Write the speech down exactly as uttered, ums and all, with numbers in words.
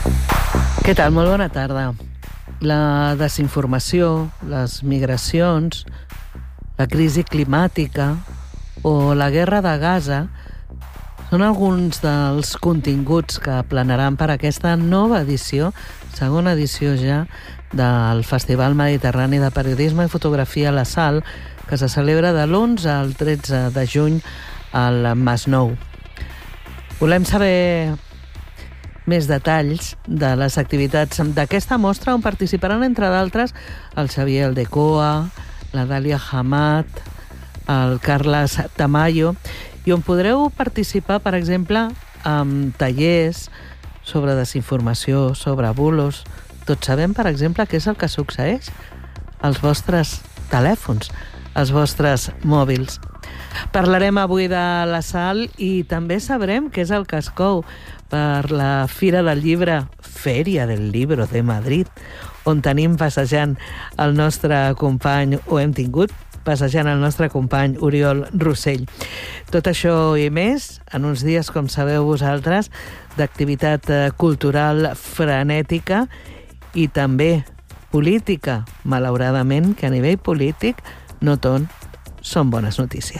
Què tal? Molt bona tarda. La desinformació, les migracions, la crisi climàtica o la guerra de Gaza són alguns dels continguts que planaran per aquesta nova edició, segona edició ja, del Festival Mediterrani de Periodisme i Fotografia La Sal, que se celebra de l'onze al tretze de juny al Masnou. Volem saber més detalls de les activitats d'aquesta mostra, on participaran, entre d'altres, el Xavier Aldecoa, la Dàlia Hamad, el Carles Tamayo, i on podreu participar, per exemple, amb tallers sobre desinformació, sobre bulos. Tots sabem, per exemple, què és el que succeeix als vostres telèfons, als vostres mòbils. Parlarem avui de la Sal i també sabrem què és el que es cou per la Fira del Llibre, Feria del Libro de Madrid, on tenim passejant el nostre company, o hem tingut passejant el nostre company Oriol Rossell. Tot això i més, en uns dies, com sabeu vosaltres, d'activitat cultural frenètica i també política, malauradament, que a nivell polític no tot són bones notícies.